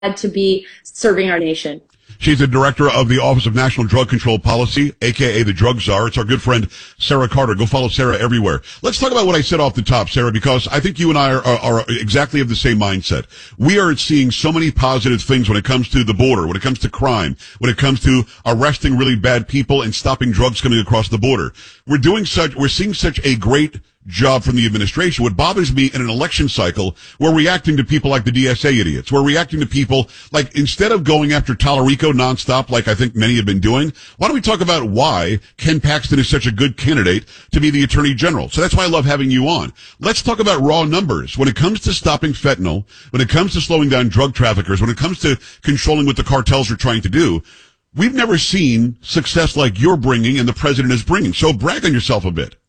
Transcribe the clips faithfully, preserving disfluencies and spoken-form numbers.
to be serving our nation. She's the director of the Office of National Drug Control Policy, a k a the Drug Czar. It's our good friend, Sarah Carter. Go follow Sarah everywhere. Let's talk about what I said off the top, Sarah, because I think you and I are, are, are exactly of the same mindset. We are seeing so many positive things when it comes to the border, when it comes to crime, when it comes to arresting really bad people and stopping drugs coming across the border. We're doing such, we're seeing such a great job from the administration. What bothers me in an election cycle, we're reacting to people like the D S A idiots. We're reacting to people like, instead of going after Tallarico nonstop, like I think many have been doing, why don't we talk about why Ken Paxton is such a good candidate to be the Attorney General? So that's why I love having you on. Let's talk about raw numbers. When it comes to stopping fentanyl, when it comes to slowing down drug traffickers, when it comes to controlling what the cartels are trying to do, we've never seen success like you're bringing and the president is bringing. So brag on yourself a bit.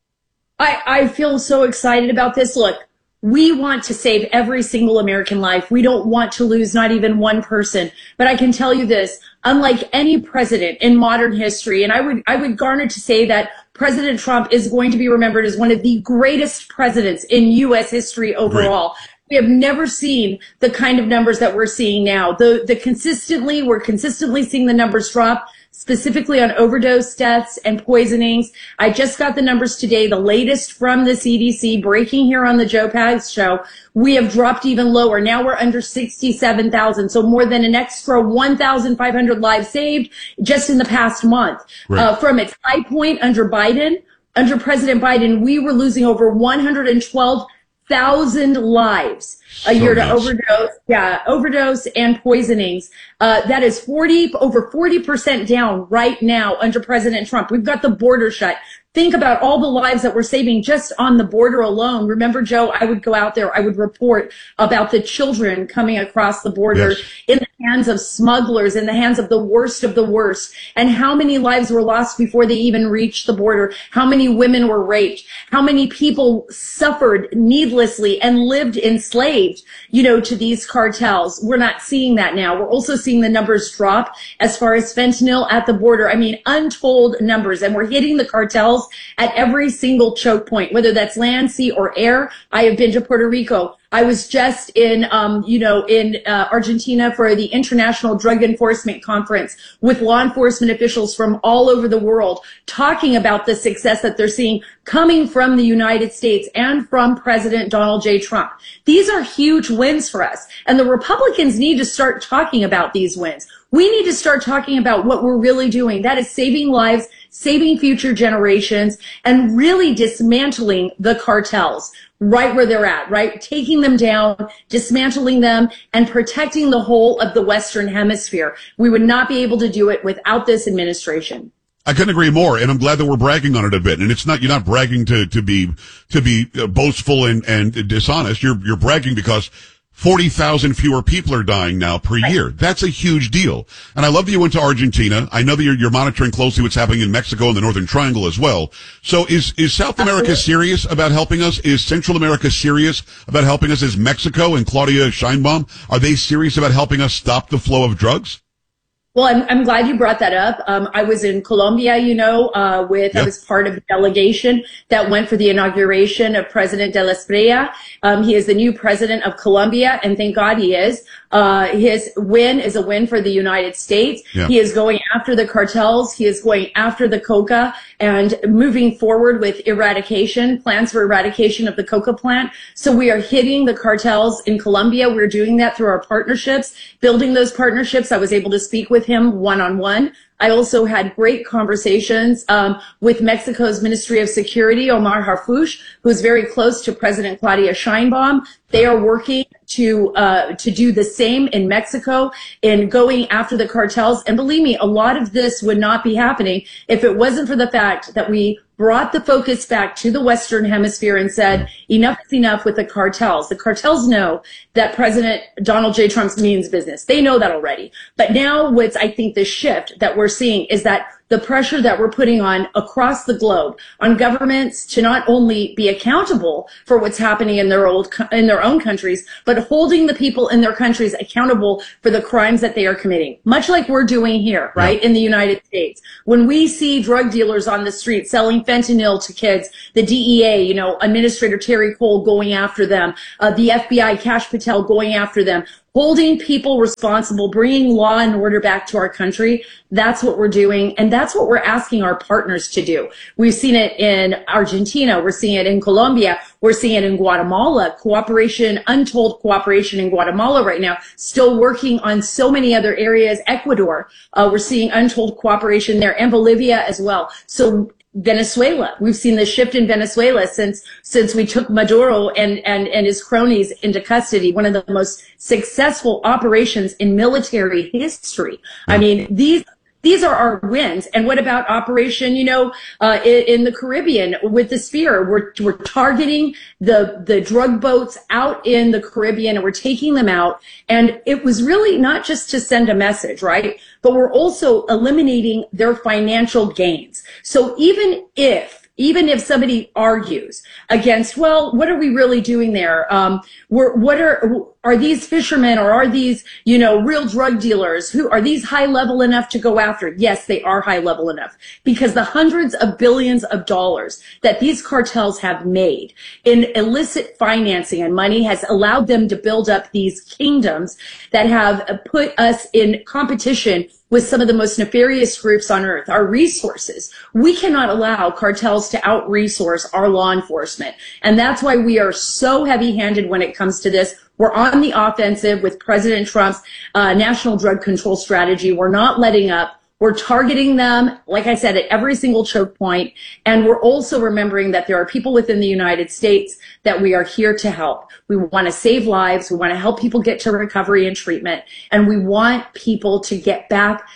I, I feel so excited about this. Look, we want to save every single American life. We don't want to lose not even one person. But I can tell you this, unlike any president in modern history, and I would, I would garner to say that President Trump is going to be remembered as one of the greatest presidents in U S history overall. Right. We have never seen the kind of numbers that we're seeing now. The, the consistently, we're consistently seeing the numbers drop, specifically on overdose deaths and poisonings. I just got the numbers today, the latest from the C D C, breaking here on the Joe Pags show. We have dropped even lower. Now we're under sixty-seven thousand, so more than an extra one thousand five hundred lives saved just in the past month. Right. Uh, from its high point under Biden, under President Biden, we were losing over one hundred twelve thousand lives a so year to nice. overdose, yeah, overdose and poisonings. Uh, that is forty, over forty percent down right now under President Trump. We've got the border shut. Think about all the lives that we're saving just on the border alone. Remember, Joe, I would go out there, I would report about the children coming across the border yes. in the hands of smugglers, in the hands of the worst of the worst, and how many lives were lost before they even reached the border, how many women were raped, how many people suffered needlessly and lived enslaved, you know, to these cartels. We're not seeing that now. We're also seeing the numbers drop as far as fentanyl at the border. I mean, untold numbers, and we're hitting the cartels at every single choke point, whether that's land, sea, or air. I have been to Puerto Rico. I was just in, um, you know, in uh, Argentina for the International Drug Enforcement Conference with law enforcement officials from all over the world talking about the success that they're seeing coming from the United States and from President Donald J. Trump. These are huge wins for us, and the Republicans need to start talking about these wins. We need to start talking about what we're really doing. That is saving lives, saving future generations, and really dismantling the cartels right where they're at, right? Taking them down, dismantling them, and protecting the whole of the Western Hemisphere. We would not be able to do it without this administration. I couldn't agree more, and I'm glad that we're bragging on it a bit. And it's not, you're not bragging to, to be, to be boastful and, and dishonest. You're, you're bragging because forty thousand fewer people are dying now per right. year. That's a huge deal. And I love that you went to Argentina. I know that you're, you're monitoring closely what's happening in Mexico and the Northern Triangle as well. So is, is South America Absolutely. serious about helping us? Is Central America serious about helping us? Is Mexico and Claudia Sheinbaum, are they serious about helping us stop the flow of drugs? Well, I'm, I'm glad you brought that up. Um, I was in Colombia, you know, uh, with, yeah. I was part of the delegation that went for the inauguration of President de la Espriella. Um, he is the new president of Colombia, and thank God he is. Uh, his win is a win for the United States. Yeah. He is going after the cartels. He is going after the coca and moving forward with eradication, plans for eradication of the coca plant. So we are hitting the cartels in Colombia. We're doing that through our partnerships, building those partnerships. I was able to speak with him one-on-one. I also had great conversations um, with Mexico's Ministry of Security, Omar Harfuch, who is very close to President Claudia Sheinbaum. They are working to uh, to do the same in Mexico in going after the cartels. And believe me, a lot of this would not be happening if it wasn't for the fact that we brought the focus back to the Western Hemisphere and said, enough is enough with the cartels. The cartels know that President Donald J. Trump means business. They know that already. But now what's, I think, the shift that we're seeing is that the pressure that we're putting on across the globe on governments to not only be accountable for what's happening in their old, in their own countries, but holding the people in their countries accountable for the crimes that they are committing, much like we're doing here, right, yeah. in the United States. When we see drug dealers on the street selling fentanyl to kids, the D E A, you know, Administrator Terry Cole going after them, uh, the F B I, Kash Patel going after them, holding people responsible, bringing law and order back to our country. That's what we're doing. And that's what we're asking our partners to do. We've seen it in Argentina. We're seeing it in Colombia. We're seeing it in Guatemala. Cooperation, untold cooperation in Guatemala right now, still working on so many other areas. Ecuador, uh, we're seeing untold cooperation there, and Bolivia as well. So Venezuela, we've seen the shift in Venezuela since since we took Maduro and, and, and his cronies into custody, one of the most successful operations in military history. I mean, these These are our wins. And what about Operation, you know, uh, in, in the Caribbean with the Sphere? We're, we're targeting the, the drug boats out in the Caribbean, and we're taking them out. And it was really not just to send a message, right? But we're also eliminating their financial gains. So even if Even if somebody argues against, well, what are we really doing there? Um, we're, what are, are these fishermen, or are these, you know, real drug dealers? Who are these high level enough to go after? Yes, they are high level enough, because the hundreds of billions of dollars that these cartels have made in illicit financing and money has allowed them to build up these kingdoms that have put us in competition with some of the most nefarious groups on earth. Our resources, we cannot allow cartels to out-resource our law enforcement. And that's why we are so heavy-handed when it comes to this. We're on the offensive with President Trump's uh, national drug control strategy. We're not letting up. We're targeting them, like I said, at every single choke point. And we're also remembering that there are people within the United States that we are here to help. We want to save lives. We want to help people get to recovery and treatment. And we want people to get back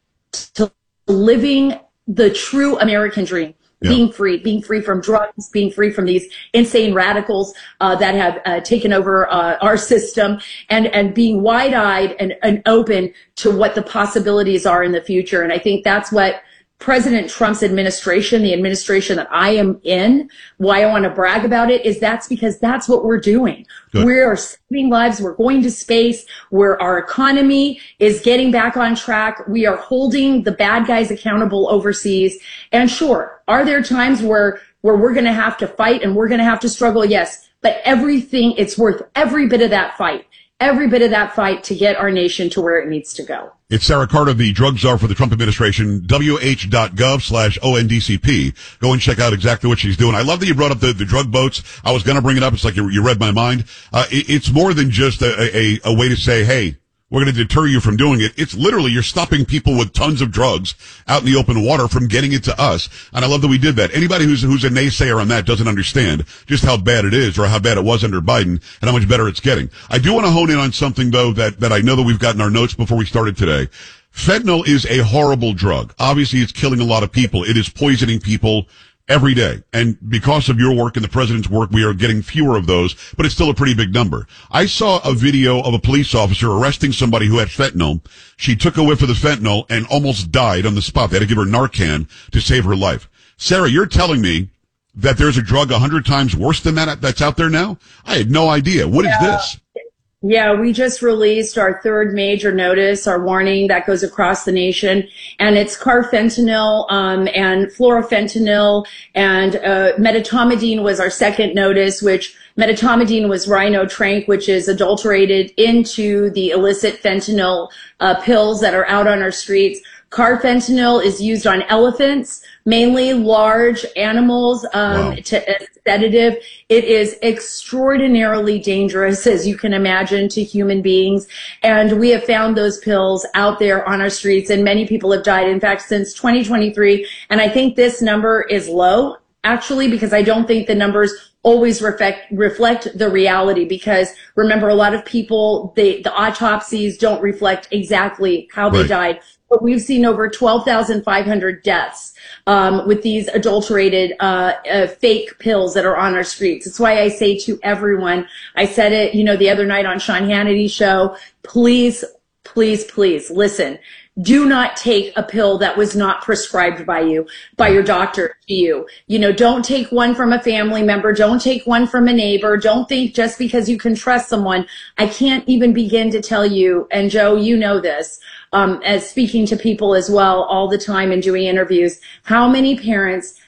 to living the true American dream. Yeah. Being free, being free from drugs, being free from these insane radicals uh, that have uh, taken over uh, our system, and, and being wide-eyed and, and open to what the possibilities are in the future. And I think that's what President Trump's administration, the administration that I am in, why I want to brag about it is that's because that's what we're doing. Good. We are saving lives. We're going to space, where our economy is getting back on track. We are holding the bad guys accountable overseas. And sure, are there times where, where we're going to have to fight and we're going to have to struggle? Yes. But everything, it's worth every bit of that fight, every bit of that fight to get our nation to where it needs to go. It's Sarah Carter, the drug czar for the Trump administration, W H dot gov slash O N D C P. Go and check out exactly what she's doing. I love that you brought up the, the drug boats. I was going to bring it up. It's like you, you read my mind. Uh, it, it's more than just a, a, a way to say, hey, we're going to deter you from doing it. It's literally you're stopping people with tons of drugs out in the open water from getting it to us. And I love that we did that. Anybody who's who's a naysayer on that doesn't understand just how bad it is, or how bad it was under Biden, and how much better it's getting. I do want to hone in on something, though, that, that I know that we've got in our notes before we started today. Fentanyl is a horrible drug. Obviously, it's killing a lot of people. It is poisoning people every day. And because of your work and the president's work, we are getting fewer of those, but it's still a pretty big number. I saw a video of a police officer arresting somebody who had fentanyl. She took a whiff of the fentanyl and almost died on the spot. They had to give her Narcan to save her life. Sarah, you're telling me that there's a drug a hundred times worse than that that's out there now? I had no idea. What yeah. is this? Yeah, we just released our third major notice, our warning that goes across the nation, and it's carfentanil um, and fluorofentanyl, and uh, medetomidine was our second notice, which medetomidine was rhinotrank, which is adulterated into the illicit fentanyl uh, pills that are out on our streets. Carfentanil is used on elephants, mainly large animals, um, wow. to, as sedative. It is extraordinarily dangerous, as you can imagine, to human beings. And we have found those pills out there on our streets, and many people have died. In fact, since twenty twenty-three, and I think this number is low, actually, because I don't think the numbers always reflect reflect the reality, because remember, a lot of people, they, the autopsies don't reflect exactly how they right. died. But we've seen over twelve thousand five hundred deaths um, with these adulterated uh, uh, fake pills that are on our streets. That's why I say to everyone, I said it, you know, the other night on Sean Hannity's show, please, please, please listen. Do not take a pill that was not prescribed by you, by your doctor to you. You know, don't take one from a family member. Don't take one from a neighbor. Don't think just because you can trust someone. I can't even begin to tell you, and Joe, you know this, um, as speaking to people as well all the time and doing interviews, how many parents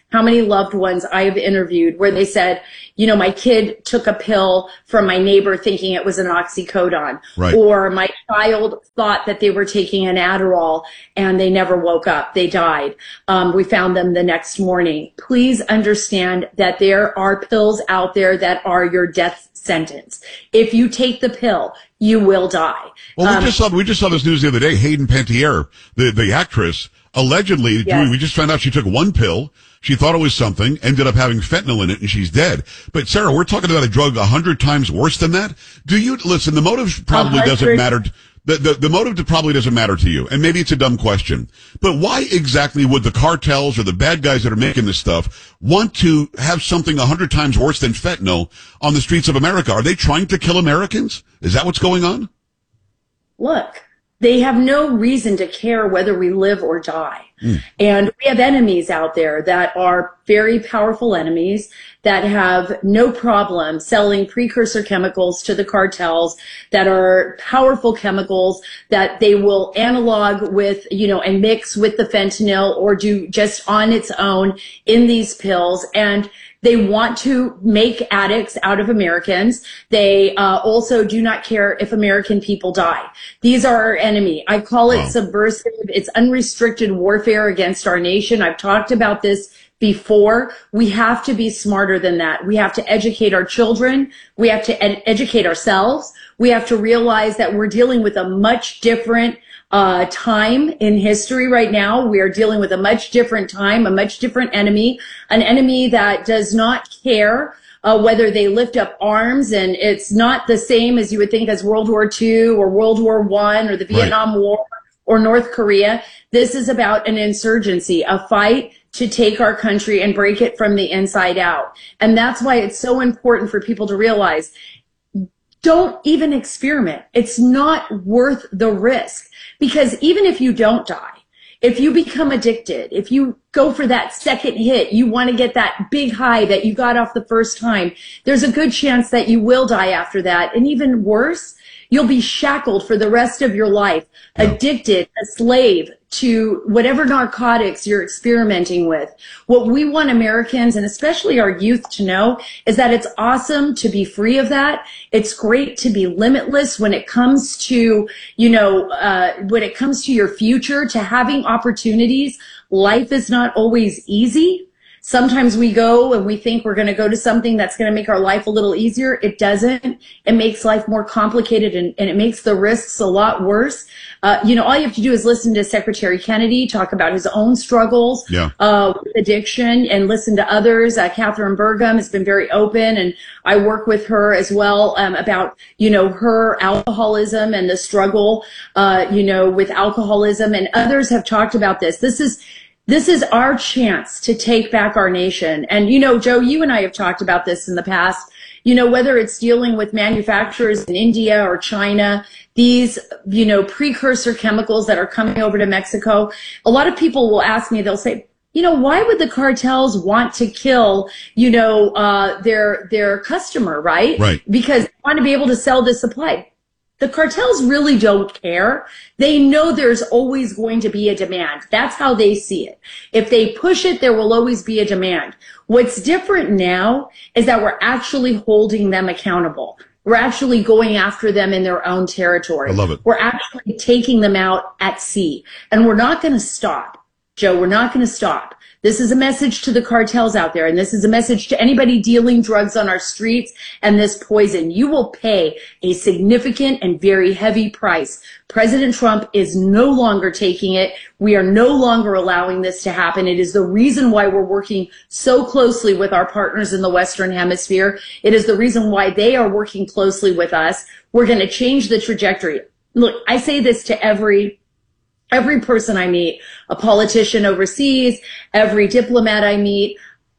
how many loved ones I have interviewed where they said, you know, my kid took a pill from my neighbor thinking it was an oxycodone, right. Or my child thought that they were taking an Adderall and they never woke up. They died. Um, we found them the next morning. Please understand that there are pills out there that are your death sentence. If you take the pill, you will die. Well, we um, just saw we just saw this news the other day. Hayden Panettiere, the the actress, allegedly, yes. we just found out she took one pill. She thought it was something, ended up having fentanyl in it, and she's dead. But Sarah, we're talking about a drug a hundred times worse than that. Do you listen? The motive probably doesn't matter. The, the the motive probably doesn't matter to you, and maybe it's a dumb question. But why exactly would the cartels or the bad guys that are making this stuff want to have something a hundred times worse than fentanyl on the streets of America? Are they trying to kill Americans? Is that what's going on? Look, they have no reason to care whether we live or die. Mm. And we have enemies out there that are very powerful enemies that have no problem selling precursor chemicals to the cartels that are powerful chemicals that they will analog with, you know, and mix with the fentanyl or do just on its own in these pills. And they want to make addicts out of Americans. They uh, also do not care if American people die. These are our enemy. I call it wow. subversive. It's unrestricted warfare against our nation. I've talked about this before. We have to be smarter than that. We have to educate our children. We have to ed- educate ourselves. We have to realize that we're dealing with a much different uh time in history right now. We are dealing with a much different time, a much different enemy, an enemy that does not care uh whether they lift up arms, and it's not the same as you would think as World War Two or World War One or the Vietnam right. War or North Korea. This is about an insurgency, a fight to take our country and break it from the inside out. And that's why it's so important for people to realize, don't even experiment. It's not worth the risk. Because even if you don't die, if you become addicted, if you go for that second hit, you want to get that big high that you got off the first time, there's a good chance that you will die after that. And even worse, you'll be shackled for the rest of your life, yeah. addicted, a slave to whatever narcotics you're experimenting with. What we want Americans, and especially our youth, to know is that it's awesome to be free of that. It's great to be limitless when it comes to, you know, uh, when it comes to your future, to having opportunities. Life is not always easy. Sometimes we go and we think we're going to go to something that's going to make our life a little easier. It doesn't. It makes life more complicated, and, and it makes the risks a lot worse. Uh, you know, all you have to do is listen to Secretary Kennedy talk about his own struggles yeah. uh, with addiction, and listen to others. Uh, Catherine Burgum has been very open, and I work with her as well um, about, you know, her alcoholism and the struggle, uh, you know, with alcoholism. And others have talked about this. This is This is our chance to take back our nation. And, you know, Joe, you and I have talked about this in the past, you know, whether it's dealing with manufacturers in India or China, these, you know, precursor chemicals that are coming over to Mexico. A lot of people will ask me, they'll say, you know, why would the cartels want to kill, you know, uh, their, their customer, right? Right. Because they want to be able to sell this supply. The cartels really don't care. They know there's always going to be a demand. That's how they see it. If they push it, there will always be a demand. What's different now is that we're actually holding them accountable. We're actually going after them in their own territory. I love it. We're actually taking them out at sea. And we're not going to stop. Joe, we're not going to stop. This is a message to the cartels out there, and this is a message to anybody dealing drugs on our streets and this poison. You will pay a significant and very heavy price. President Trump is no longer taking it. We are no longer allowing this to happen. It is the reason why we're working so closely with our partners in the Western Hemisphere. It is the reason why they are working closely with us. We're going to change the trajectory. Look, I say this to every Every person I meet, a politician overseas, every diplomat I meet,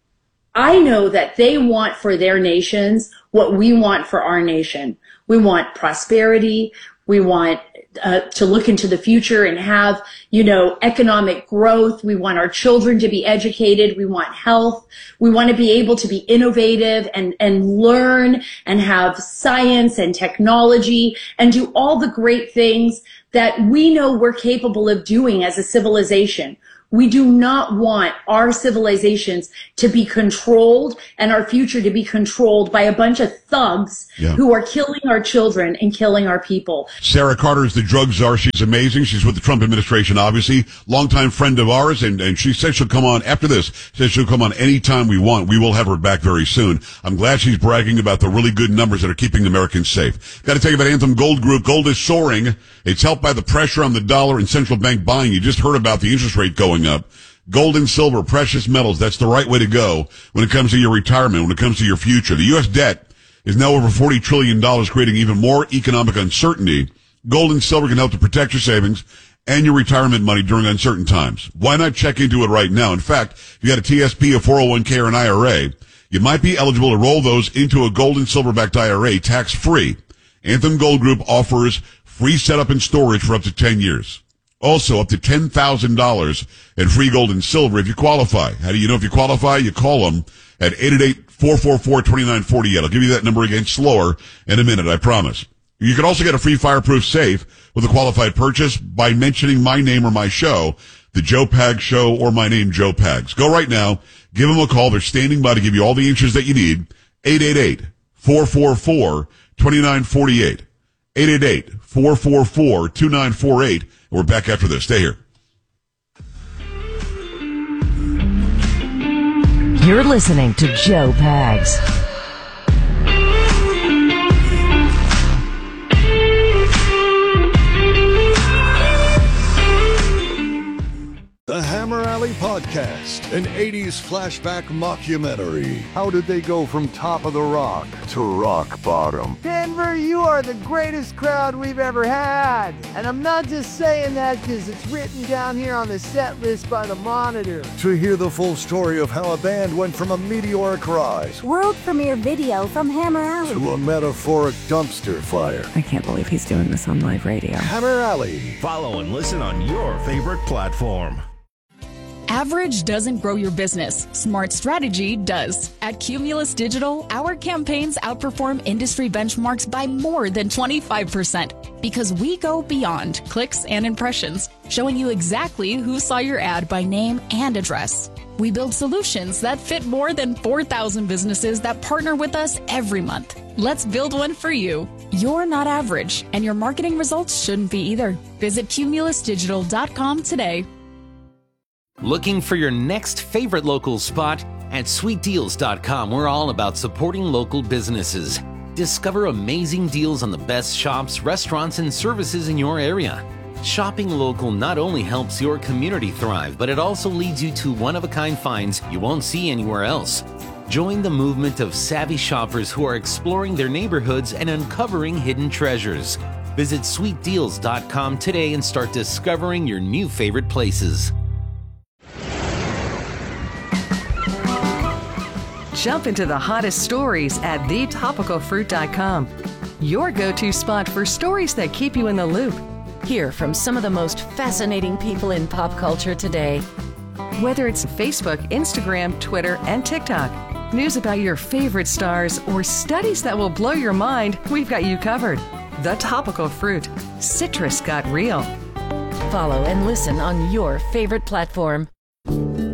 I know that they want for their nations what we want for our nation. We want prosperity. We want uh, to look into the future and have, you know, economic growth. We want our children to be educated. We want health. We want to be able to be innovative and, and learn and have science and technology and do all the great things that we know we're capable of doing as a civilization. We do not want our civilizations to be controlled and our future to be controlled by a bunch of thugs yeah. who are killing our children and killing our people. Sarah Carter is the drug czar. She's amazing. She's with the Trump administration, obviously. Longtime friend of ours, and, and she says she'll come on after this. Says she'll come on anytime we want. We will have her back very soon. I'm glad she's bragging about the really good numbers that are keeping Americans safe. Got to tell you about Anthem Gold Group. Gold is soaring. It's helped by the pressure on the dollar and central bank buying. You just heard about the interest rate going up. Gold and silver, precious metals, that's the right way to go when it comes to your retirement, when it comes to your future. The U S debt is now over forty trillion dollars, creating even more economic uncertainty. Gold and silver can help to protect your savings and your retirement money during uncertain times. Why not check into it right now? In fact, if you got a T S P, a four oh one k, or an I R A, you might be eligible to roll those into a gold and silver-backed I R A tax-free. Anthem Gold Group offers free setup and storage for up to ten years. Also, up to ten thousand dollars in free gold and silver if you qualify. How do you know if you qualify? You call them at eight eight eight, four four four, two nine four eight. I'll give you that number again slower in a minute, I promise. You can also get a free fireproof safe with a qualified purchase by mentioning my name or my show, The Joe Pags Show, or my name, Joe Pags. Go right now. Give them a call. They're standing by to give you all the answers that you need. eight eight eight, four four four, two nine four eight. eight eight eight, four four four, two nine four eight. We're back after this. Stay here. You're listening to Joe Pags. The Hammer Alley Podcast, an eighties flashback mockumentary. How did they go from top of the rock to rock bottom? Denver, you are the greatest crowd we've ever had. And I'm not just saying that because it's written down here on the set list by the Monitor. To hear the full story of how a band went from a meteoric rise, world premiere video from Hammer Alley, to a metaphoric dumpster fire. I can't believe he's doing this on live radio. Hammer Alley. Follow and listen on your favorite platform. Average doesn't grow your business. Smart strategy does. At Cumulus Digital, our campaigns outperform industry benchmarks by more than twenty-five percent because we go beyond clicks and impressions, showing you exactly who saw your ad by name and address. We build solutions that fit more than four thousand businesses that partner with us every month. Let's build one for you. You're not average, and your marketing results shouldn't be either. Visit cumulus digital dot com today. Looking for your next favorite local spot? At sweet deals dot com, we're all about supporting local businesses. Discover amazing deals on the best shops, restaurants, and services in your area. Shopping local not only helps your community thrive, but it also leads you to one-of-a-kind finds you won't see anywhere else. Join the movement of savvy shoppers who are exploring their neighborhoods and uncovering hidden treasures. Visit sweet deals dot com today and start discovering your new favorite places. Jump into the hottest stories at the topical fruit dot com. Your go-to spot for stories that keep you in the loop. Hear from some of the most fascinating people in pop culture today. Whether it's Facebook, Instagram, Twitter, and TikTok, news about your favorite stars, or studies that will blow your mind, we've got you covered. The Topical Fruit. Citrus got real. Follow and listen on your favorite platform.